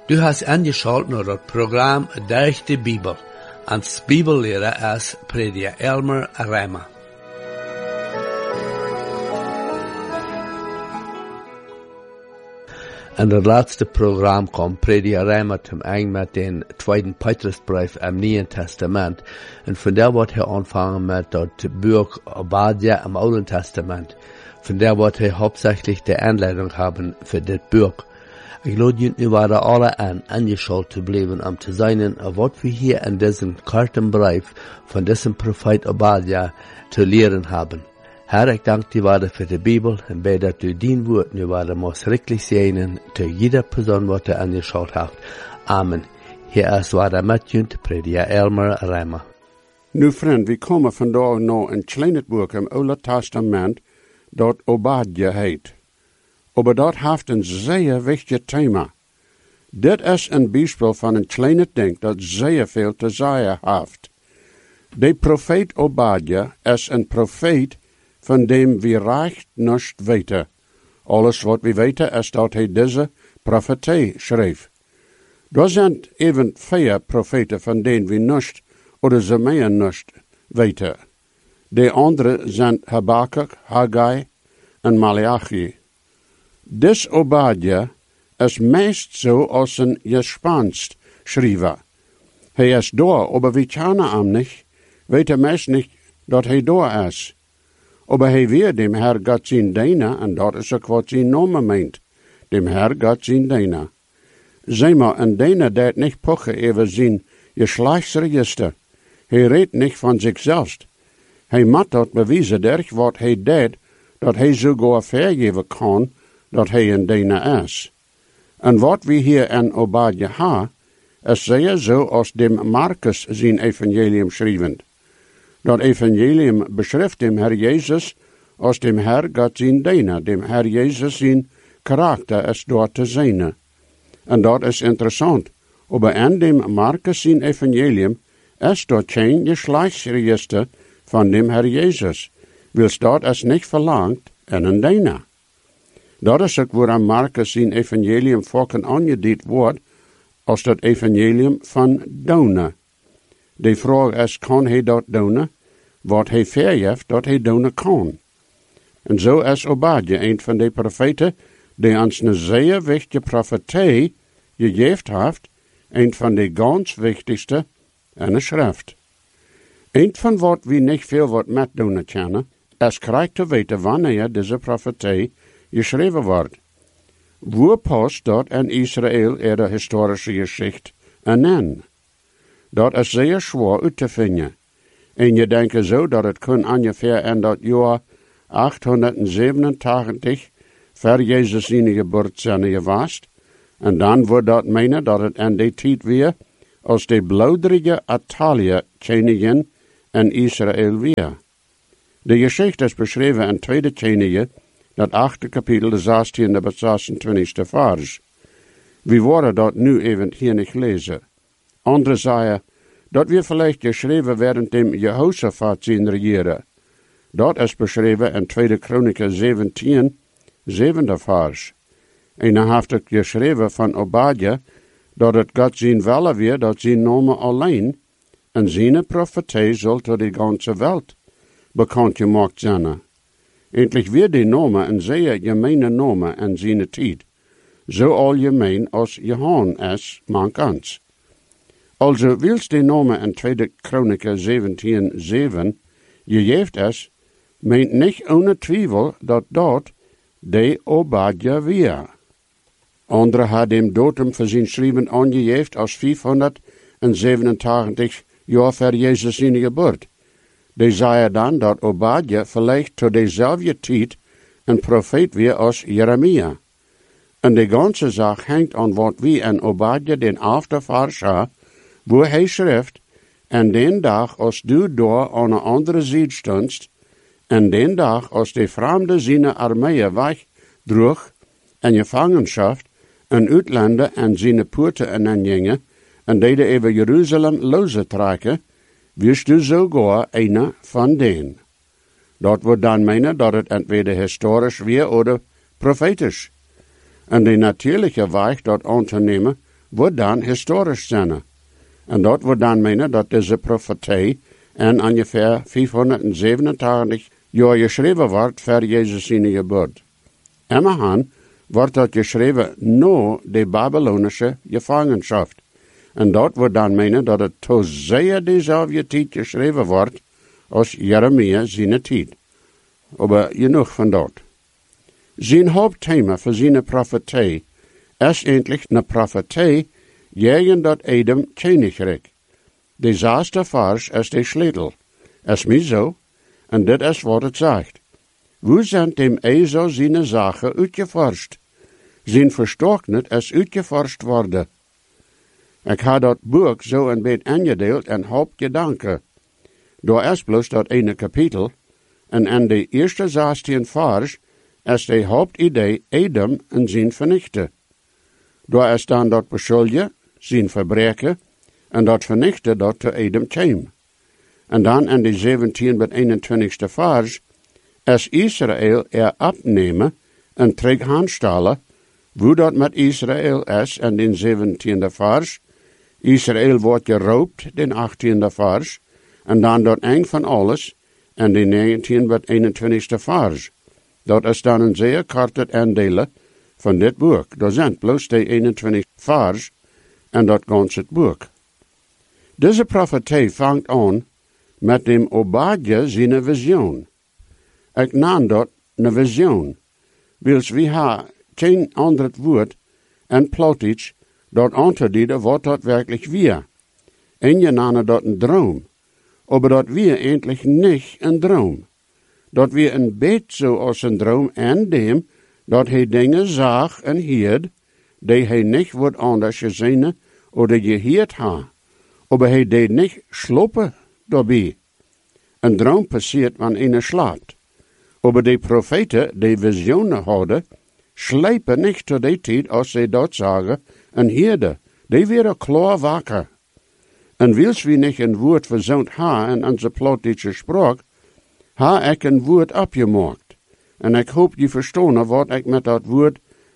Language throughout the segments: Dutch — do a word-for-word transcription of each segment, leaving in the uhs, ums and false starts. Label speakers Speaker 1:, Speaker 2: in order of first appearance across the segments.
Speaker 1: Du hast angeschaltet naar het programma Durch de Bibel. Als Bibellehrer is prediker Elmer Reimer. In het laatste programma kwam prediker Reimer zum eind met den tweeden Petrusbrief im Nieuwen Testament. En van daar wordt hij aanvangen met dat boek Obadja im Oude Testament. Von der wird er hauptsächlich die Anleitung haben für das Buch. Ich lade jullie waren alle an, angeschaut zu bleiben, um zu sein, was wir hier in diesem kurzen Brief von diesem Prophet Obadja zu lehren haben. Herr, ich danke dir waren für die Bibel und bete, dass du dein Wort nu waren muss richtig sehen, zu jeder Person, was du angeschaut hast. Amen. Hier ist war mit jünt, Prediker Elmer Reimer.
Speaker 2: Nu vriend, we komen vandaag naar een klein boek im Oude Testament, dat Obadja heet. Aber dat heeft een zeer wichtig thema. Dit is een bijspel van een kleine ding dat zeer veel te zeggen heeft. De profeet Obadja is een profeet van dem we recht niets weten. Alles wat we weten is dat hij deze profetie schreef. Er zijn even vier profeten van denen we niets, oder ze meer niets weten. De andere zijn Habakkuk, Haggai en Malachi. Dis Obadja is meest zo als een gespanst schrijver. Hij is door, aber we kennen hem niet, weten meest niet dat hij door is. Aber hij weer dem Herr Gott zijn dienen, en dat is ook wat zijn naam meent. Dem Herr Gott zijn dienen. Zeg maar, een diener deed niet pochen over zijn geslachtsregister. Hij redt niet van zichzelf. Hij moet dat bewijzen durch wat hij deed, dat hij sogar vergeven kan, dat hij een diener is. En wat we hier in Obadja ha, is zeer zo als dem Markus zijn evangelium schrijvend. Dat evangelium beschrijft dem Herr Jezus als dem Herr Gott zijn diener, dem Herr Jezus zijn karakter is door te zijn. En dat is interessant, aber in dem Markus zijn evangelium is dort geen geslachtsregister van dem Herr Jezus, wils dat is niet verlangt in een diener. Dat is ook waarom Markus zijn evangelium volken aangediend wordt als dat evangelium van donen. De vraag is, kan hij dat donen? Wat hij vergeeft, dat hij donen kan. En zo is Obadja een van de profeten die ons een zeer wichtige profetie gegeven heeft, een van de ganz wichtigste in de schrift. Een van wat we niet veel wat met doen kennen, is krijgt te weten wanneer deze profetie geschreven wordt. Waar past dat in Israël in de historische geschichte en in? Dat is zeer zwaar uit te vinden. En je denkt zo dat het kan ongeveer in dat jaar achthonderdzevenentachtig voor Jezus zijn geboorte zijn geweest. En dan wordt dat menen dat het in die tijd weer als de bloederige Atalia koningin in Israël weer. De geschichte is beschreven in tweede Koningin, dat achte kapitel, de zestiende tot zesentwintigste vers. We worden dat nu even hier niet lezen. Anderen zeggen dat we vielleicht geschreven werden dem Jehoshaphat zien regeren. Dat is beschreven in tweede Kronieken zeventien, zevende vers. En dan heeft het geschreven van Obadja, dat het God zijn welle weer, dat zijn naam alleen, en zijn profetie zal door de ganze wereld bekend gemaakt zijn. Endlich weer die naam een zeer gemeene naam in zijn tijd, zo algemeen als Johan is, mankans. Also, wils die naam in tweede Kronieken zeventien, zeven gegeven is, meent niet ohne twijfel dat dat de Obadja weer. Andere had hem datum voor zijn schrijven aangegeven als vijfhonderdzevenentachtig jaar voor Jezus zijn geboorte. Die zei dan dat Obadja vielleicht tot dezelfde tijd een profeet weer als Jeremia. En de ganze zaak hangt aan wat we in Obadja den aftervers ha, wo hij schrijft, en den dag als du door aan een andere zijde stondst, en den dag als de vreemde zijn armeeën weg droeg, en gevangenschap, en uitlanden en zijn poorten en ingingen, en deden over Jeruzalem loze trekken, wirst du sogar einer van den. Dat wordt dan menen dat het entweder historisch weer oder prophetisch. En de natuurlijke weg dat aan te nemen, wordt dan historisch zijn. En dat wordt dan menen dat deze profetie en ongeveer vijfhonderdzevenentachtig jaar geschreven wordt voor Jezus zijn geboorte. Immerhan wordt dat geschreven na de Babylonische gevangenschap. En dat wordt dan menen dat het tot zeer dezelfde tijd geschreven wordt als Jeremia zijn tijd. Maar genoeg van dat. Zijn hoofdthema voor zijn profetie is eindelijk een profetie tegen dat Edom koninkrijk. De zesde vers is de sleutel. Is mij zo, en dit is wat het zegt. Hoe zijn dem Esau zijn zaken uitgeforscht? Zijn verstocknet is uitgeforscht worden. Ik heb dat boek zo een beetje aangedeeld en hoop gedanken. Door is bloos dat ene kapitel, en in de eerste zestien vers is de hoofdidee Edom en zijn vernichten. Door is dan dat beschuldigen, zijn verbreken, en dat vernichten dat te Edom kwam. En dan in de zeventien tot eenentwintigste vers is Israël er opnemen en terug aanstellen, hoe dat met Israël is in de zeventiende vers. Israël wordt geroopt, de achttiende vers, en dan dat eind van alles, in de negentiende tot eenentwintigste vers. Dat is dan een zeer korte aandelen van dit boek. Dat zijn bloos de eenentwintig vers en dat ganse boek. Deze profetie vangt aan met dem Obadja zijn visioen. Ik naam dat een visioen, wils we ha geen ander woord en plotisch dat aanduiden wat dat werkelijk weer. En je namen dat een droom, maar dat weer eindelijk niet een droom. Dat weer een beetje zoals een droom en dem, dat hij dingen zag en hield, die hij niet wordt anders gezien of gehoord ha. Maar hij deed niet slopen daarbij. Een droom passiert wanneer een slaapt. Maar de profeten die visioenen hadden, slijpen niet tot die tijd als zij dat zagen en hielden. Die werden klaar wakker. En wils we niet een woord verzoend ha in onze plotische spraak, ha ik een woord opgemaakt. En ik hoop je verstaan wat ik met dat woord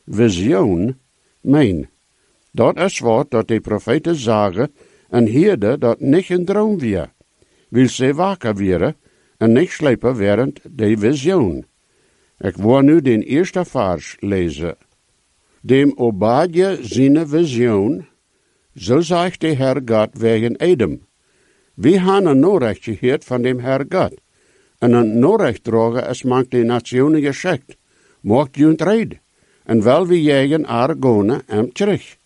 Speaker 2: visioen meen. Dat is wat dat de profeten zagen en hielden dat niet een droom weer. Wil ze wakker werden en niet slepen während de visioen. Ik wil nu de eerste vers lezen. Dem Obadja zijn visioen, zo zegt de Heer God wegen Edom. We hebben een Norrecht gehoord van dem Heer God. En een Norrecht dragen is mank de nationen geschikt. Mocht je red. En wel we jagen Argone en terug.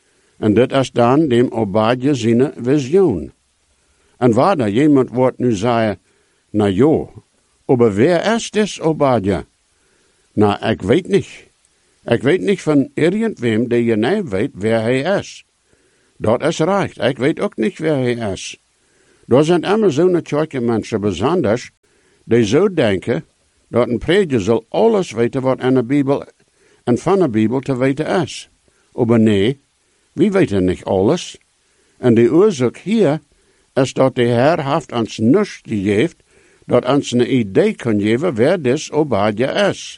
Speaker 2: En dit is dan dem Obadja zijn visioen. En waar da iemand wordt nu zeggen, nou jo, maar wer is des Obadja? Nou, ik weet niet. Ik weet niet van irgendwem die je niet weet wer hij is. Dat is recht, ik weet ook niet wer hij is. Er zijn immer zo'n kerkenmensen besonders, die zo denken, dat een prediker zal alles weten wat in de Bijbel en van de Bijbel te weten is. Maar nee, we weten niet alles. En de oorzaak hier is dat de Heer heeft ons niets gegeven, dat ons een idee kan geven wer des Obadja is.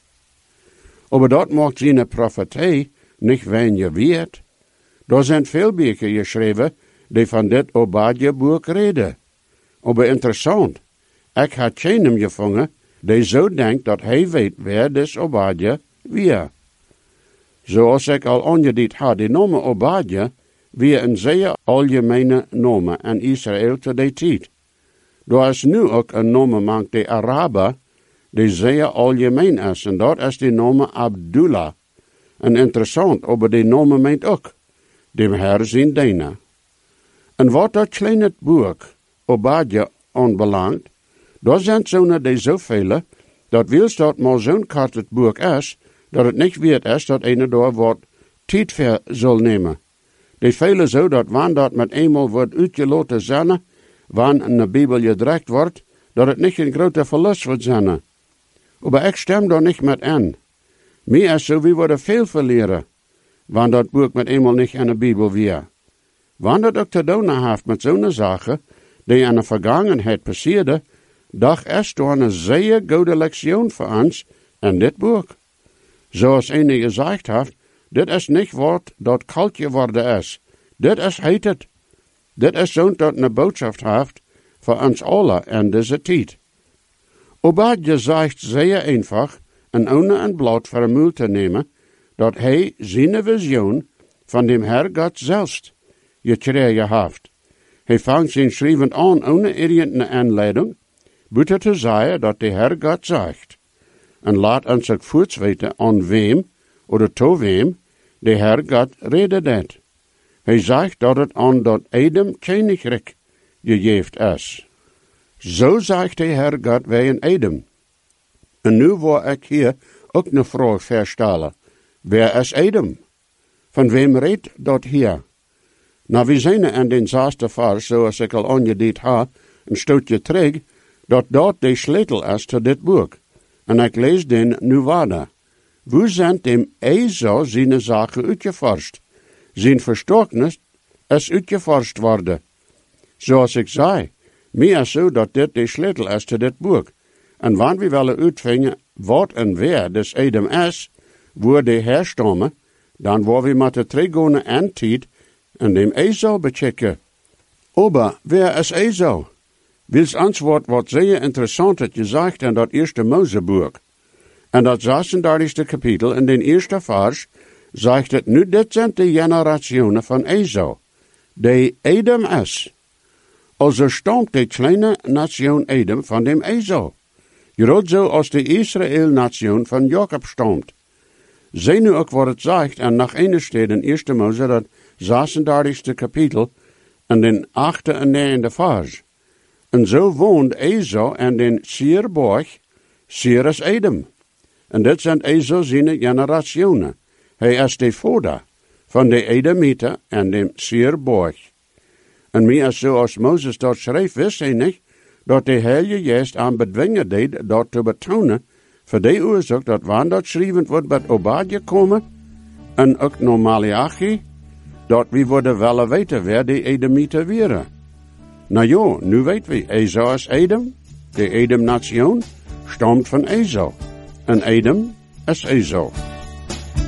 Speaker 2: Maar dat maakt zijn profetie niet weinig weet. Er zijn veel boeken geschreven die van dit Obadja-boek reden. Maar interessant, ik had geen gevangen die zo denkt dat hij weet wer des Obadja weer. Zoals ik al aangeduid had, de naam Obadja weer een zeer algemene naam in Israël te die tijd. Er is nu ook een naam mank de Araber, die zeer algemeen is, en dat is de naam Abdullah. En interessant, maar die naam meent ook, dem Heer zijn dienaar. En wat dat kleine boek, Obadja, aanbelangt, daar zijn zo'n die zoveel, dat wils dat maar zo'n kort het boek is, dat het niet weet is dat een daar wat tijd voor zal nemen. Die velen zo dat wanneer dat met eenmaal wordt uitgelaten zijn, wanneer in de Bijbel gedrukt wordt, dat het niet een grote verlust wordt zijn. Maar ik stem daar niet met in. Mij is zo, we worden veel verleren, wanneer dat boek met eenmaal niet in de Bijbel weer. Wanneer dat ook te doen heeft met zo'n zaken, die in de vergangenheid passeerde, dat is door een zeer goede lektion voor ons in dit boek. Zoals een gezegd heeft, dit is niet wat dat kalt geworden is, Dit is heet het. Dit is zo'n dat een boodschap heeft voor ons allen en deze tijd. Obadja zegt zeer einfach en ohne een blad voor een mul te nemen, dat hij zijn visioen van dem Herr God zelfs gekregen heeft. Hij vangt zijn schrijven aan ohne irgendeine aanleiding, buiten te zeggen dat de Herr God zegt. En laat ons ook voorts weten aan wem, oder to wem, de Herr God redet. Hij zegt dat het aan dat Edom koninkrijk gegeven is. Zo zegt de Herr God wij in Edom. En nu wil ik hier ook een vraag verstellen. Wer is Edom? Van wem redt dat hier? Nou, we zijn in den zesde vers, zoals ik al aangeduid heb, een stukje terug, dat dat de sleutel is tot dit boek. En ik lees den nu verder. Wo zijn dem Esau zijn zaken uitgeforst? Zijn verstoornis is uitgeforst worden. Zoals ik zei, meer is zo dat dit de sleutel is tot dit boek. En wanneer we willen uitvinden wat en wer dus Edom is, waar de herstammen, dan worden we met de teruggaande eindtijd en dem Esau bechecken. Aber wer is Esau? Wils antwoord wordt zeer interessant het gezegd in dat eerste Mozeboek. En dat zesendertigste kapitel in den eerste vers zegt het nu dit zijn de generationen van Esau, die Edom is. Also stamt de kleine nation Edom van dem Esau. Groot zo als de Israël-nation van Jacob stamt. Zie nu ook wat het zegt en nog ene steed in eerste Mose dat zesendertigste kapitel en den achte en negende vers. En zo woont Esau en den Seirborg, Seir is Edom. En dit zijn Esau zijn generationen. Hij is de vader van de Edomieten en de Seirborg. En meer zoals Mozes dat schreef, wist hij niet dat de Heilige Geest aan bedwingen deed dat te betonen, voor de oorzaak dat wanneer dat schrijvend wordt bij Obadja komen, en ook naar Malachi, dat we worden willen weten wer de Edomieten waren. Nou ja, nu weten we, Esau is Edom, de Edom-nation stamt van Esau, en Edom is Esau.